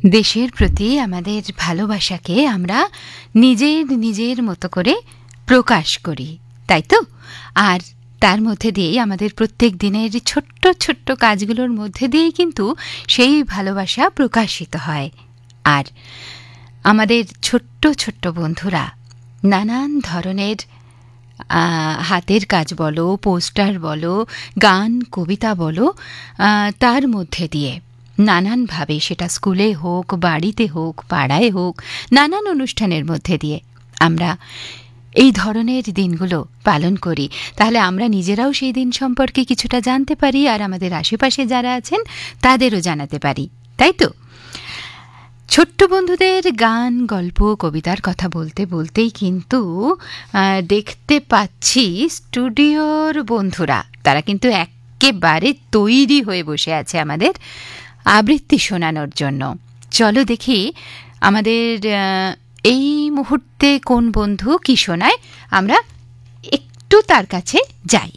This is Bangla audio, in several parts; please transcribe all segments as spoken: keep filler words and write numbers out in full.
দেশের প্রতি আমাদের ভালোবাসাকে আমরা নিজের নিজের মতো করে প্রকাশ করি, তাই তো? আর তার মধ্যে দিয়েই আমাদের প্রত্যেক দিনের ছোট্ট ছোট্ট কাজগুলোর মধ্যে দিয়েই কিন্তু সেই ভালোবাসা প্রকাশিত হয়। আর আমাদের ছোট্ট ছোট্ট বন্ধুরা নানান ধরনের হাতের কাজ বলো, পোস্টার বলো, গান কবিতা বলো, তার মধ্যে দিয়ে নানানভাবে, সেটা স্কুলে হোক, বাড়িতে হোক, পাড়ায় হোক, নানান অনুষ্ঠানের মধ্যে দিয়ে আমরা এই ধরনের দিনগুলো পালন করি। তাহলে আমরা নিজেরাও সেই দিন সম্পর্কে কিছুটা জানতে পারি, আর আমাদের আশেপাশে যারা আছেন তাদেরও জানাতে পারি, তাই তো? ছোট্ট বন্ধুদের গান, গল্প, কবিতার কথা বলতে বলতেই কিন্তু দেখতে পাচ্ছি স্টুডিওর বন্ধুরা তারা কিন্তু একেবারে তৈরি হয়ে বসে আছে আমাদের আবৃত্তি শোনানোর জন্য। চলো দেখি আমাদের এই মুহূর্তে কোন বন্ধু কি শোনায়, আমরা একটু তার কাছে যাই।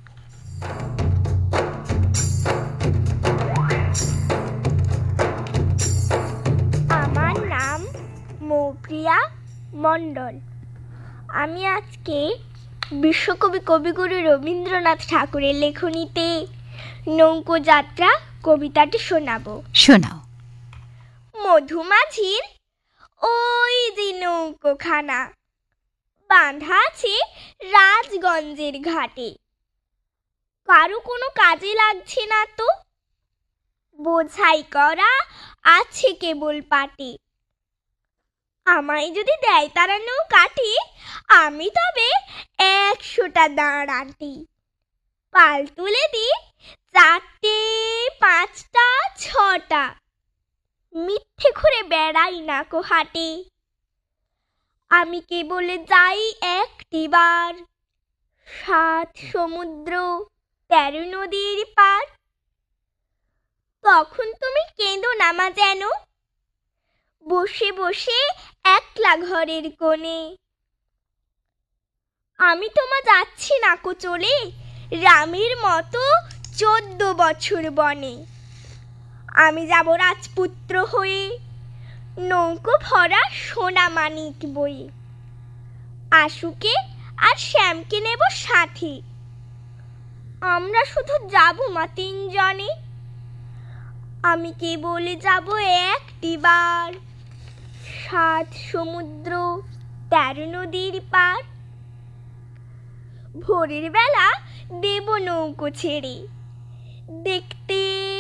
আমার নাম মৌপ্রিয়া মণ্ডল। আমি আজকে বিশ্বকবি কবিগুরু রবীন্দ্রনাথ ঠাকুরের লেখনীতে নৌকো যাত্রা কবিতাটি শোনাবো। শোনাও। মধুমাঝির ওই যে নৌকোখানা বাঁধা আছে রাজগঞ্জের ঘাটে, কারো কোনো কাজে লাগছে না তো, বোঝাই করা আছে কেবল পাটে। আমায় যদি দেয় তারা নৌকাটি, আমি তবে একশোটা দাঁড়াটি। পাল তুলে দি চারটে, পাঁচটা, ছটা, মিথ্যে ঘুরে বেড়াই না কো হাটে। আমি কেবল যাই একটিবার, সাত সমুদ্র তেরো নদীর পার। তখন তুমি কেঁদো না মা যেন, বসে বসে একলা ঘরের কোণে। আমি তোমা যাচ্ছি না কো চলে, রামের মতো চোদ্দ বছর বনে। আমি যাব রাজপুত্র হয়ে, নৌকো ভরা সোনা মানিক বয়ে। আশুকে আর শ্যামকে নেব সাথে, আমরা শুধু যাব মা তিনজনে। আমি কেবল যাব একটিবার, সাত সমুদ্র তেরো নদীর পার। ভোরের বেলা দেব নৌকো ছেড়ে, দেখতে